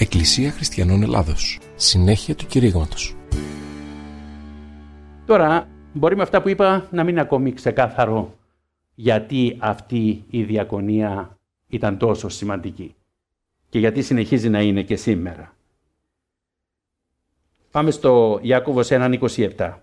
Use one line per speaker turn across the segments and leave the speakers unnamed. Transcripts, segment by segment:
Εκκλησία Χριστιανών Ελλάδος. Συνέχεια του κηρύγματος.
Τώρα, μπορεί με αυτά που είπα να μην είναι ακόμη ξεκάθαρο γιατί αυτή η διακονία ήταν τόσο σημαντική και γιατί συνεχίζει να είναι και σήμερα. Πάμε στο Ιάκωβος 1:27.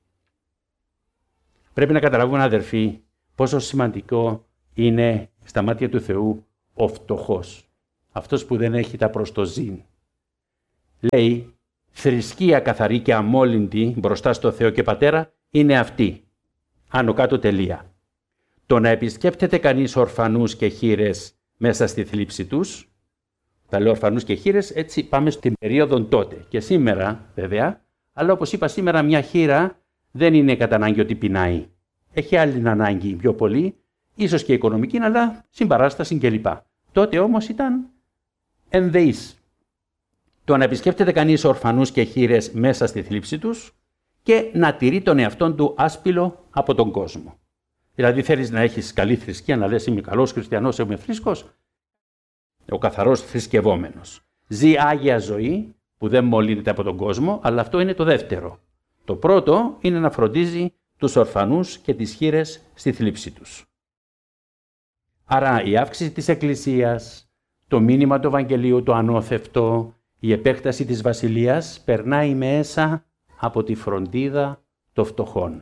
Πρέπει να καταλάβουμε, αδερφοί, πόσο σημαντικό είναι στα μάτια του Θεού ο φτωχός, αυτός που δεν έχει τα προστοζήν. Λέει, θρησκεία καθαρή και αμόλυντη μπροστά στο Θεό και Πατέρα είναι αυτή. Άνω κάτω τελεία. Το να επισκέπτεται κανείς ορφανούς και χήρες μέσα στη θλίψη τους, τα λέω ορφανούς και χήρες, έτσι πάμε στην περίοδο τότε. Και σήμερα βέβαια, αλλά όπως είπα σήμερα μια χήρα δεν είναι κατά ανάγκη ότι πεινάει. Έχει άλλη ανάγκη πιο πολύ, ίσως και οικονομική, αλλά συμπαράσταση κλπ. Τότε όμως ήταν ενδεής. Το να επισκέπτεται κανείς ορφανούς και χήρες μέσα στη θλίψη τους και να τηρεί τον εαυτόν του άσπυλο από τον κόσμο. Δηλαδή θέλεις να έχεις καλή θρησκεία, να λες είμαι καλός χριστιανός, είμαι θρήσκος, ο καθαρός θρησκευόμενος. Ζει άγια ζωή που δεν μολύνεται από τον κόσμο, αλλά αυτό είναι το δεύτερο. Το πρώτο είναι να φροντίζει τους ορφανούς και τις χήρες στη θλίψη τους. Άρα η αύξηση της Εκκλησίας, το μήνυμα του Ευαγγελίου, το ανώθευτο, η επέκταση της Βασιλείας περνάει μέσα από τη φροντίδα των φτωχών.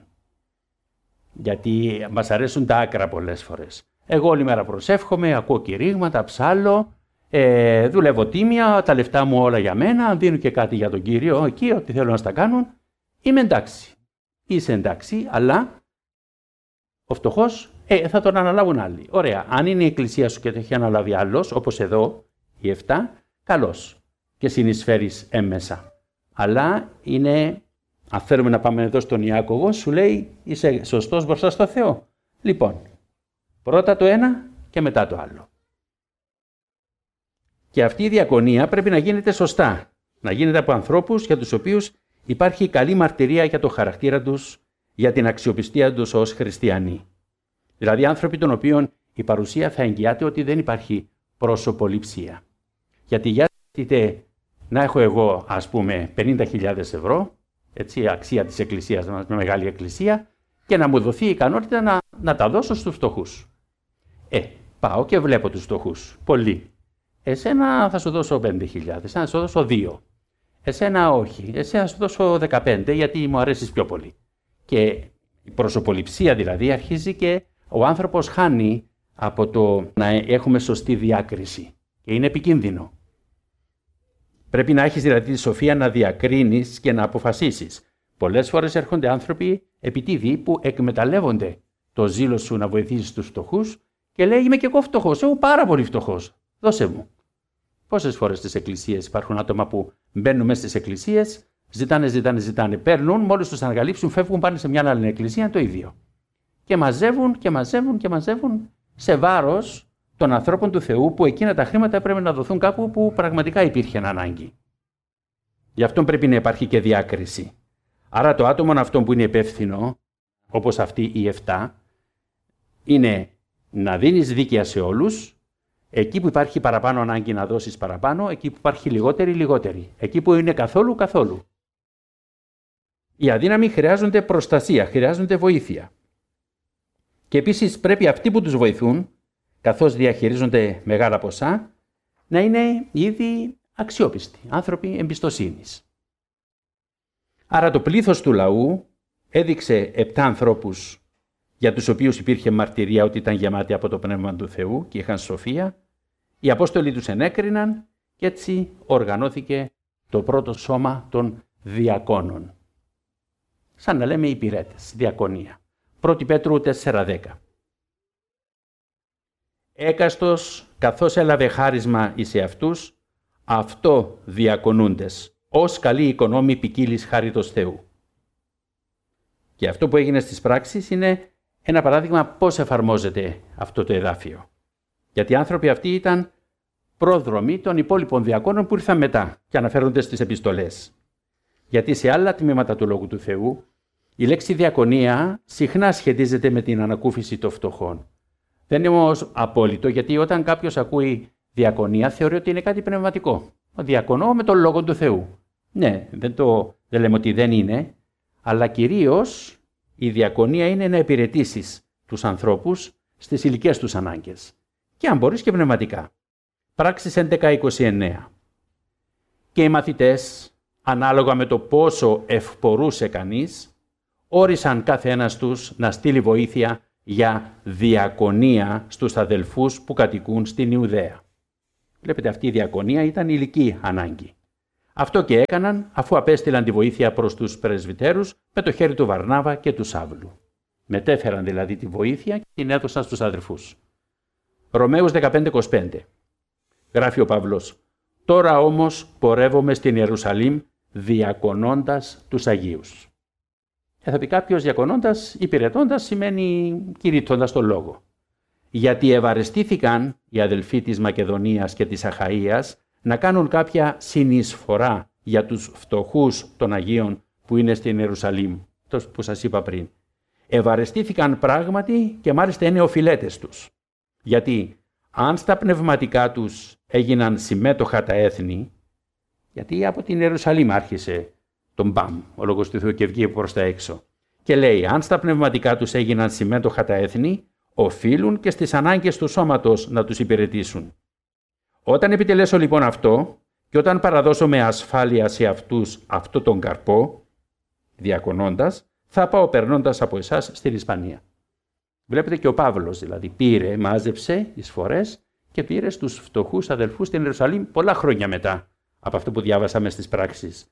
Γιατί μας αρέσουν τα άκρα πολλές φορές. Εγώ όλη μέρα προσεύχομαι, ακούω κηρύγματα, ψάλλω, δουλεύω τίμια, τα λεφτά μου όλα για μένα, δίνω και κάτι για τον Κύριο εκεί, ό,τι θέλω να στα κάνουν. Είμαι εντάξει. Είσαι εντάξει, αλλά ο φτωχός θα τον αναλάβουν άλλοι. Ωραία. Αν είναι η Εκκλησία σου και το έχει αναλάβει άλλος, όπως εδώ, οι 7, καλώς. Και συνεισφέρεις έμμεσα. Αλλά είναι, αν θέλουμε να πάμε εδώ στον Ιάκωβο, σου λέει είσαι σωστός μπροστά στο Θεό. Λοιπόν, πρώτα το ένα και μετά το άλλο. Και αυτή η διακονία πρέπει να γίνεται σωστά. Να γίνεται από ανθρώπους για τους οποίους υπάρχει καλή μαρτυρία για το χαρακτήρα τους, για την αξιοπιστία τους ως χριστιανοί. Δηλαδή άνθρωποι των οποίων η παρουσία θα εγγυάται ότι δεν υπάρχει προσωποληψία. Γιατί για να έχω εγώ, ας πούμε, 50.000 ευρώ, έτσι, αξία της εκκλησίας μας, μια μεγάλη εκκλησία, και να μου δοθεί η ικανότητα να τα δώσω στους φτωχούς. Πάω και βλέπω τους φτωχούς, πολλοί. Εσένα θα σου δώσω 5.000, εσένα θα σου δώσω 2. Εσένα όχι, εσένα θα σου δώσω 15, γιατί μου αρέσεις πιο πολύ. Και η προσωποληψία δηλαδή αρχίζει και ο άνθρωπος χάνει από το να έχουμε σωστή διάκριση. Και είναι επικίνδυνο. Πρέπει να έχεις δηλαδή τη σοφία να διακρίνεις και να αποφασίσεις. Πολλές φορές έρχονται άνθρωποι επιτίδιοι που εκμεταλλεύονται το ζήλο σου να βοηθήσεις τους φτωχούς και λέει είμαι και εγώ φτωχός, εγώ πάρα πολύ φτωχός, δώσε μου. Πόσες φορές στις εκκλησίες υπάρχουν άτομα που μπαίνουν μέσα στις εκκλησίες, ζητάνε, παίρνουν, μόλις τους ανακαλύψουν, φεύγουν, πάνε σε μια άλλη εκκλησία, το ίδιο. Και μαζεύουν σε βάρος των ανθρώπων του Θεού που εκείνα τα χρήματα έπρεπε να δοθούν κάπου που πραγματικά υπήρχε ανάγκη. Γι' αυτό πρέπει να υπάρχει και διάκριση. Άρα το άτομο αυτό που είναι υπεύθυνο, όπως αυτοί οι 7, είναι να δίνεις δίκαια σε όλους, εκεί που υπάρχει παραπάνω ανάγκη να δώσεις παραπάνω, εκεί που υπάρχει λιγότερη, εκεί που είναι καθόλου. Οι αδύναμοι χρειάζονται προστασία, χρειάζονται βοήθεια. Και επίσης πρέπει αυτοί που τους βοηθούν, καθώς διαχειρίζονται μεγάλα ποσά, να είναι ήδη αξιόπιστοι, άνθρωποι εμπιστοσύνης. Άρα το πλήθος του λαού έδειξε 7 ανθρώπους για τους οποίους υπήρχε μαρτυρία ότι ήταν γεμάτοι από το Πνεύμα του Θεού και είχαν σοφία. Οι Απόστολοι τους ενέκριναν και έτσι οργανώθηκε το πρώτο σώμα των διακόνων. Σαν να λέμε υπηρέτες, διακονία. 1 Πέτρου 4:10. Έκαστος καθώς έλαβε χάρισμα εις εαυτούς, αυτό διακονούντες, ως καλοί οικονόμοι ποικίλης χάριτος Θεού. Και αυτό που έγινε στις πράξεις είναι ένα παράδειγμα πώς εφαρμόζεται αυτό το εδάφιο. Γιατί οι άνθρωποι αυτοί ήταν πρόδρομοι των υπόλοιπων διακόνων που ήρθαν μετά και αναφέρονται στις επιστολές. Γιατί σε άλλα τμήματα του Λόγου του Θεού η λέξη διακονία συχνά σχετίζεται με την ανακούφιση των φτωχών. Δεν είναι όμως απόλυτο, γιατί όταν κάποιος ακούει διακονία θεωρεί ότι είναι κάτι πνευματικό. Διακονώ με τον Λόγο του Θεού. Ναι, δεν λέμε ότι δεν είναι, αλλά κυρίως η διακονία είναι να υπηρετήσεις τους ανθρώπους στις ηλικές τους ανάγκες. Και αν μπορείς και πνευματικά. Πράξεις 11:29. Και οι μαθητές, ανάλογα με το πόσο ευπορούσε κανείς, όρισαν κάθε ένας τους να στείλει βοήθεια για διακονία στους αδελφούς που κατοικούν στην Ιουδαία. Βλέπετε, αυτή η διακονία ήταν ηλική ανάγκη. Αυτό και έκαναν αφού απέστειλαν τη βοήθεια προς τους πρεσβυτέρους με το χέρι του Βαρνάβα και του Σαύλου. Μετέφεραν δηλαδή τη βοήθεια και την έδωσαν στους αδελφούς. Ρωμαίους 15:25. Γράφει ο Παύλος: «Τώρα όμως πορεύομαι στην Ιερουσαλήμ διακονώντας τους Αγίους». Θα πει κάποιος, διακονώντας, υπηρετώντας σημαίνει κηρύττοντας τον λόγο. Γιατί ευαρεστήθηκαν οι αδελφοί της Μακεδονίας και της Αχαΐας να κάνουν κάποια συνεισφορά για τους φτωχούς των Αγίων που είναι στην Ιερουσαλήμ, το που σας είπα πριν. Ευαρεστήθηκαν πράγματι και μάλιστα είναι οφειλέτες τους. Γιατί αν στα πνευματικά τους έγιναν συμμέτοχα τα έθνη, γιατί από την Ιερουσαλήμ άρχισε τον μπαμ, ο Λόγος του Θεού, και βγήκε προς τα έξω. Και λέει, αν στα πνευματικά τους έγιναν συμμέτοχα τα έθνη, οφείλουν και στις ανάγκες του σώματος να τους υπηρετήσουν. Όταν επιτελέσω λοιπόν αυτό και όταν παραδώσω με ασφάλεια σε αυτούς αυτό τον καρπό, διακονώντας, θα πάω περνώντας από εσάς στην Ισπανία. Βλέπετε, και ο Παύλος δηλαδή πήρε, μάζεψε εισφορές και πήρε στους φτωχούς αδελφούς στην Ιερουσαλήμ πολλά χρόνια μετά από αυτό που διάβασαμε στις πράξεις.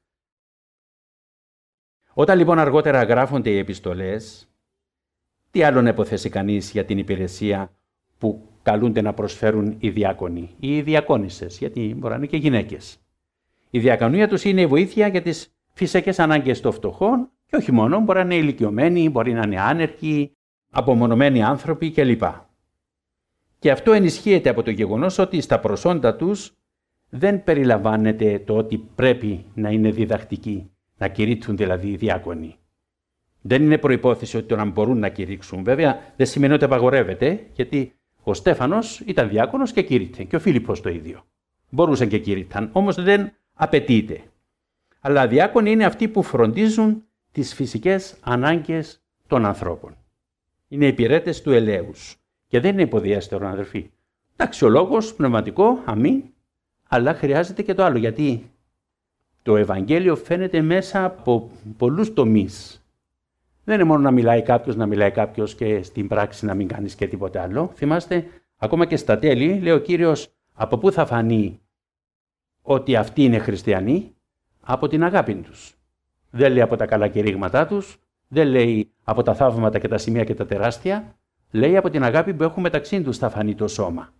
Όταν λοιπόν αργότερα γράφονται οι επιστολές, τι άλλο να υποθέσει κανείς για την υπηρεσία που καλούνται να προσφέρουν οι διάκονοι ή οι διακόνισσες, γιατί μπορεί να είναι και γυναίκες. Η διακονία τους είναι η βοήθεια για τις φυσικές ανάγκες των φτωχών και όχι μόνο, μπορεί να είναι ηλικιωμένοι, μπορεί να είναι άνεργοι, απομονωμένοι άνθρωποι κλπ. Και αυτό ενισχύεται από το γεγονός ότι στα προσόντα τους δεν περιλαμβάνεται το ότι πρέπει να είναι διδακτικοί, να κηρύττουν δηλαδή οι διάκονοι. Δεν είναι προϋπόθεση ότι να μπορούν να κηρύξουν. Βέβαια, δεν σημαίνει ότι απαγορεύεται, γιατί ο Στέφανος ήταν διάκονος και κήρυtte, και ο Φίλιππος το ίδιο. Μπορούσαν και κήρυταν, όμως δεν απαιτείται. Αλλά διάκονοι είναι αυτοί που φροντίζουν τις φυσικές ανάγκες των ανθρώπων. Είναι υπηρέτες του ελέους και δεν είναι υποδιέστερο, αδερφοί. Εντάξει, ο λόγος πνευματικό, αμήν, αλλά χρειάζεται και το άλλο, γιατί το Ευαγγέλιο φαίνεται μέσα από πολλούς τομείς. Δεν είναι μόνο να μιλάει κάποιος και στην πράξη να μην κάνεις και τίποτα άλλο. Θυμάστε, ακόμα και στα τέλη, λέει ο Κύριος, από πού θα φανεί ότι αυτοί είναι χριστιανοί? Από την αγάπη τους. Δεν λέει από τα καλά κηρύγματά τους, δεν λέει από τα θαύματα και τα σημεία και τα τεράστια, λέει από την αγάπη που έχουν μεταξύ τους θα φανεί το σώμα.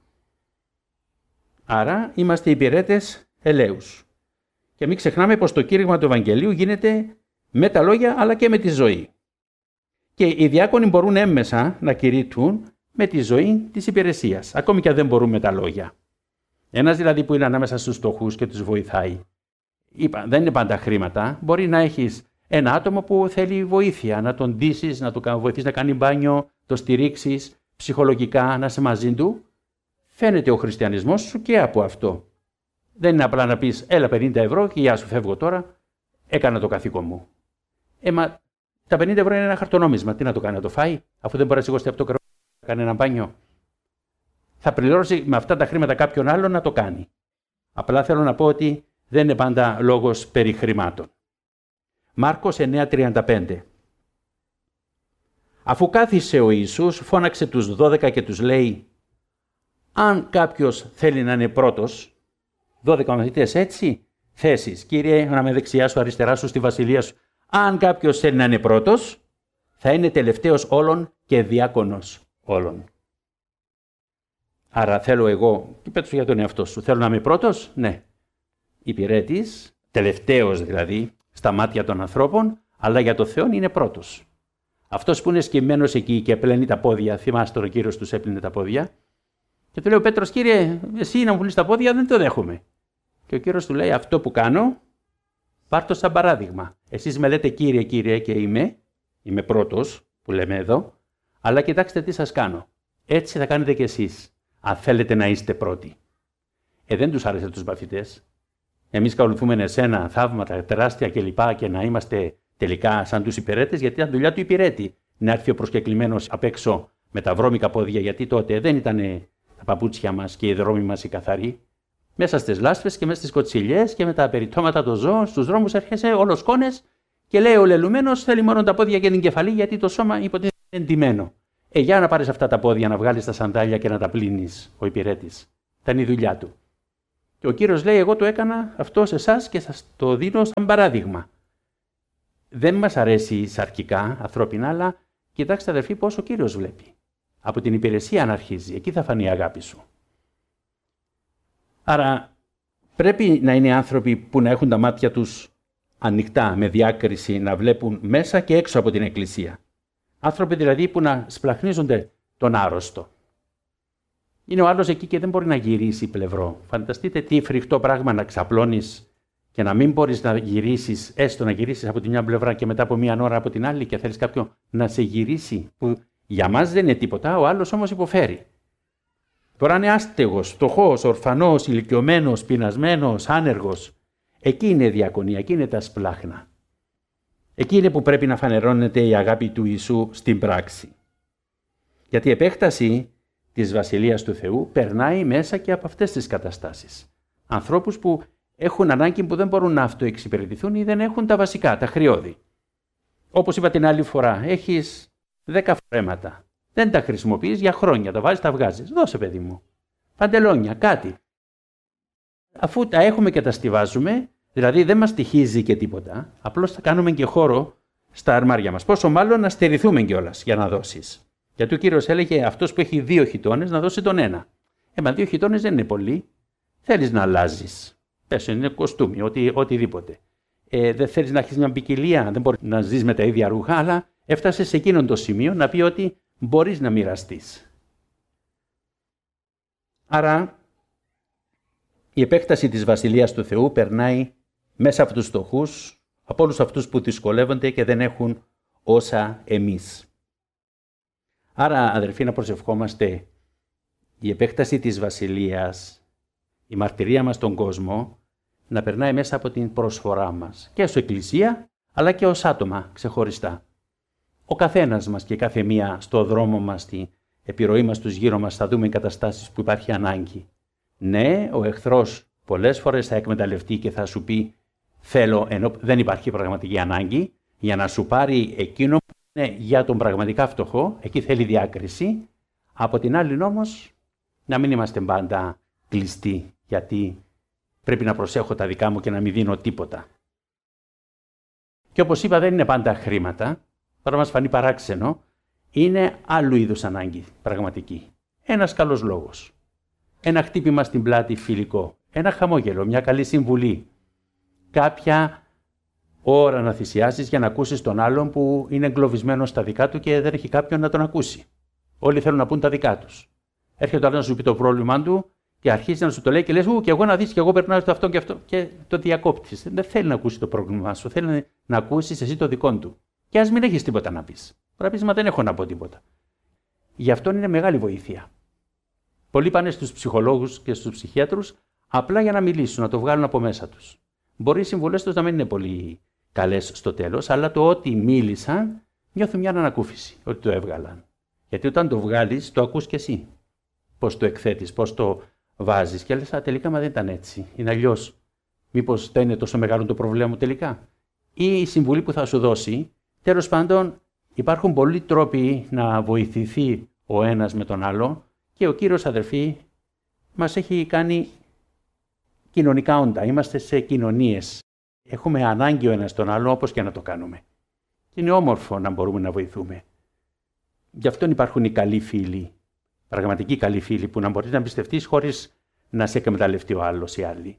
Άρα είμαστε υπηρέτες ελέους. Και μην ξεχνάμε πως το κήρυγμα του Ευαγγελίου γίνεται με τα λόγια αλλά και με τη ζωή. Και οι διάκονοι μπορούν έμμεσα να κηρύττουν με τη ζωή της υπηρεσίας, ακόμη και αν δεν μπορούν με τα λόγια. Ένας δηλαδή που είναι ανάμεσα στους φτωχούς και τους βοηθάει. Δεν είναι πάντα χρήματα. Μπορεί να έχεις ένα άτομο που θέλει βοήθεια, να τον ντύσεις, να τον βοηθήσεις να κάνει μπάνιο, το στηρίξεις ψυχολογικά, να είσαι μαζί του. Φαίνεται ο χριστιανισμός σου και από αυτό. Δεν είναι απλά να πεις, έλα 50 ευρώ και γεια σου, φεύγω τώρα, έκανα το καθήκον μου. Μα τα 50 ευρώ είναι ένα χαρτονόμισμα. Τι να το κάνει, να το φάει, αφού δεν μπορεί να σηκώσει από το κρεβάτι να κάνει ένα μπάνιο? Θα πληρώσει με αυτά τα χρήματα κάποιον άλλο να το κάνει. Απλά θέλω να πω ότι δεν είναι πάντα λόγος περί χρημάτων. Μάρκος 9:35. Αφού κάθισε ο Ιησούς, φώναξε τους 12 και τους λέει, αν κάποιος θέλει να είναι πρώτος, 12 μαθητές έτσι, θέσεις, Κύριε, να είμαι δεξιά σου, αριστερά σου, στη βασιλεία σου. Αν κάποιος θέλει να είναι πρώτος, θα είναι τελευταίος όλων και διάκονος όλων. Άρα θέλω εγώ, και πέτω για τον εαυτό σου, θέλω να είμαι πρώτος, ναι. Υπηρέτης, τελευταίος δηλαδή, στα μάτια των ανθρώπων, αλλά για το Θεό είναι πρώτος. Αυτός που είναι σκυμμένος εκεί και πλένει τα πόδια, θυμάστε ο Κύριος τους έπλυνε τα πόδια, και του λέει ο Πέτρος, Κύριε, εσύ να μου πλύνεις τα πόδια, δεν το δέχομαι. Και ο Κύριος του λέει, αυτό που κάνω, πάρ' το σαν παράδειγμα. Εσείς με λέτε Κύριε, Κύριε και είμαι πρώτος, που λέμε εδώ, αλλά κοιτάξτε τι σας κάνω. Έτσι θα κάνετε κι εσείς, αν θέλετε να είστε πρώτοι. Δεν τους άρεσε τους μαθητές. εμείς ακολουθούμε εσένα θαύματα τεράστια κλπ. Και να είμαστε τελικά σαν τους υπηρέτες, γιατί ήταν δουλειά του υπηρέτη. Να έρθει ο προσκεκλημένος απ' έξω με τα βρώμικα πόδια, γιατί τότε δεν ήταν τα παπούτσια μας και οι δρόμοι μας οι καθαροί. Μέσα στις λάσπες και μέσα στις κοτσιλιές και με τα περιτώματα των ζώων, στους δρόμους έρχεσαι όλος κόνες και λέει ο λελουμένος θέλει μόνο τα πόδια και την κεφαλή, γιατί το σώμα υποτίθεται είναι εντυμένο. Για να πάρεις αυτά τα πόδια, να βγάλεις τα σαντάλια και να τα πλύνεις, ο υπηρέτης. Ήταν η δουλειά του. Και ο Κύριος λέει: εγώ το έκανα αυτό σε εσάς και σας το δίνω σαν παράδειγμα. Δεν μας αρέσει σαρκικά, ανθρώπινα, αλλά κοιτάξτε αδερφοί πώς ο Κύριος βλέπει. Από την υπηρεσία αν αρχίζει, εκεί θα φανεί η αγάπη σου. Άρα πρέπει να είναι άνθρωποι που να έχουν τα μάτια τους ανοιχτά, με διάκριση, να βλέπουν μέσα και έξω από την Εκκλησία. Άνθρωποι δηλαδή που να σπλαχνίζονται τον άρρωστο. Είναι ο άλλος εκεί και δεν μπορεί να γυρίσει πλευρό. Φανταστείτε τι φρικτό πράγμα να ξαπλώνεις και να μην μπορείς να γυρίσεις, έστω να γυρίσεις από τη μια πλευρά και μετά από μία ώρα από την άλλη και θέλεις κάποιον να σε γυρίσει, που για μας δεν είναι τίποτα, ο άλλος όμως υποφέρει. Τώρα είναι άστεγος, φτωχός, ορφανός, ηλικιωμένος, πεινασμένος, άνεργος. Εκεί είναι η διακονία, εκεί είναι τα σπλάχνα. Εκεί είναι που πρέπει να φανερώνεται η αγάπη του Ιησού στην πράξη. Γιατί η επέκταση της Βασιλείας του Θεού περνάει μέσα και από αυτές τις καταστάσεις. Ανθρώπους που έχουν ανάγκη που δεν μπορούν να αυτοεξυπηρετηθούν ή δεν έχουν τα βασικά, τα χρειώδη. Όπως είπα την άλλη φορά, έχεις 10 φορέματα. Δεν τα χρησιμοποιείς για χρόνια, τα βάζεις, τα βγάζεις. Δώσε παιδί μου. Παντελόνια, κάτι. Αφού τα έχουμε και τα στιβάζουμε, δηλαδή δεν μας στοιχίζει και τίποτα, απλώς θα κάνουμε και χώρο στα αρμάρια μας. Πόσο μάλλον να στερηθούμε κιόλας για να δώσεις. Γιατί ο Κύριος έλεγε αυτός που έχει 2 χιτώνες να δώσει τον 1. Μα 2 χιτώνες δεν είναι πολύ. Θέλεις να αλλάζεις. Πες, είναι κοστούμι, οτιδήποτε. Δεν θέλεις να έχεις μια ποικιλία, δεν μπορείς να ζεις με τα ίδια ρούχα, αλλά έφτασε σε εκείνον το σημείο να πει ότι μπορείς να μοιραστείς. Άρα η επέκταση της Βασιλείας του Θεού περνάει μέσα από τους φτωχούς, από όλους αυτούς που δυσκολεύονται και δεν έχουν όσα εμείς. Άρα, αδερφοί, να προσευχόμαστε η επέκταση της Βασιλείας, η μαρτυρία μας στον κόσμο, να περνάει μέσα από την προσφορά μας και ως Εκκλησία, αλλά και ως άτομα ξεχωριστά. Ο καθένας μας και κάθε μία στο δρόμο μας, στην επιρροή μας τους γύρω μας, θα δούμε καταστάσεις που υπάρχει ανάγκη. Ναι, ο εχθρός πολλές φορές θα εκμεταλλευτεί και θα σου πει θέλω, ενώ δεν υπάρχει πραγματική ανάγκη, για να σου πάρει εκείνο που είναι για τον πραγματικά φτωχό, εκεί θέλει διάκριση. Από την άλλη όμως, να μην είμαστε πάντα κλειστοί, γιατί πρέπει να προσέχω τα δικά μου και να μην δίνω τίποτα. Και όπως είπα, δεν είναι πάντα χρήματα, τώρα μας φανεί παράξενο, είναι άλλου είδους ανάγκη πραγματική. Ένας καλός λόγος. Ένα χτύπημα στην πλάτη φιλικό. Ένα χαμόγελο, μια καλή συμβουλή. Κάποια ώρα να θυσιάσεις για να ακούσεις τον άλλον που είναι εγκλωβισμένος στα δικά του και δεν έχει κάποιον να τον ακούσει. Όλοι θέλουν να πούν τα δικά τους. Έρχεται ο άλλος να σου πει το πρόβλημά του και αρχίζει να σου το λέει και λες και εγώ να δεις και εγώ περνάω στο αυτό και αυτό και το διακόπτεις. Δεν θέλει να ακούσει το πρόβλημά σου, θέλει να ακούσεις εσύ το δικό του. Και ας μην έχεις τίποτα να πεις. Πρέπει να πεις, μα δεν έχω να πω τίποτα. Γι' αυτό είναι μεγάλη βοήθεια. Πολλοί πάνε στους ψυχολόγους και στους ψυχίατρους απλά για να μιλήσουν, να το βγάλουν από μέσα τους. Μπορεί οι συμβουλές τους να μην είναι πολύ καλές στο τέλος, αλλά το ότι μίλησαν νιώθουν μια ανακούφιση ότι το έβγαλαν. Γιατί όταν το βγάλεις, το ακούς κι εσύ. Πώς το εκθέτεις, πώς το βάζεις και λες, τελικά μα δεν ήταν έτσι, είναι αλλιώς. Μήπως δεν είναι τόσο μεγάλο το πρόβλημα μου τελικά. Ή η συμβουλή που θα σου δώσει, τέλος πάντων υπάρχουν πολλοί τρόποι να βοηθηθεί ο ένας με τον άλλο και ο Κύριος, αδερφοί, μας έχει κάνει κοινωνικά όντα. Είμαστε σε κοινωνίες. Έχουμε ανάγκη ο ένας τον άλλο όπως και να το κάνουμε. Και είναι όμορφο να μπορούμε να βοηθούμε. Γι' αυτό υπάρχουν οι καλοί φίλοι, πραγματικοί καλοί φίλοι που να μπορείς να εμπιστευτείς χωρίς να σε εκμεταλλευτεί ο άλλος ή άλλοι.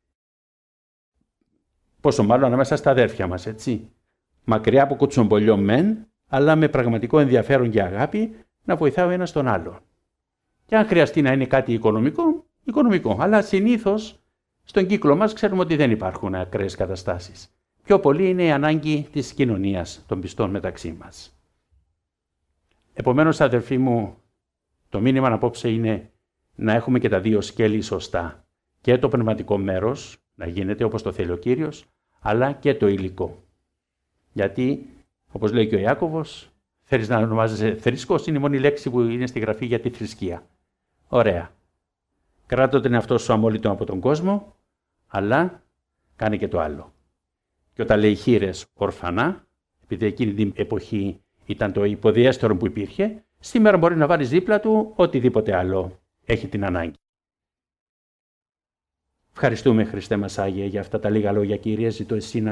Πόσο μάλλον ανάμεσα στα αδέρφια μας, έτσι. Μακριά από κουτσομπολιό μεν, αλλά με πραγματικό ενδιαφέρον και αγάπη να βοηθάει ο ένας τον άλλο. Και αν χρειαστεί να είναι κάτι οικονομικό, οικονομικό. Αλλά συνήθως στον κύκλο μας ξέρουμε ότι δεν υπάρχουν ακραίες καταστάσεις. Πιο πολύ είναι η ανάγκη της κοινωνίας των πιστών μεταξύ μας. Επομένως, αδερφοί μου, το μήνυμα απόψε είναι να έχουμε και τα δύο σκέλη σωστά. Και το πνευματικό μέρος, να γίνεται όπως το θέλει ο Κύριος, αλλά και το υλικό. Γιατί, όπως λέει και ο Ιάκωβος, θέλεις να ονομάζεσαι θρησκός, είναι η μόνη λέξη που είναι στη Γραφή για τη θρησκεία. Ωραία. Κράτω τον εαυτό σου αμόλυτο από τον κόσμο, αλλά κάνε και το άλλο. Και όταν λέει χήρες ορφανά, επειδή εκείνη την εποχή ήταν το υποδιέστερο που υπήρχε, σήμερα μπορεί να βάλεις δίπλα του οτιδήποτε άλλο έχει την ανάγκη. Ευχαριστούμε, Χριστέ μας Άγιε, για αυτά τα λίγα λόγια, Κύριε. Ζητώ εσύ να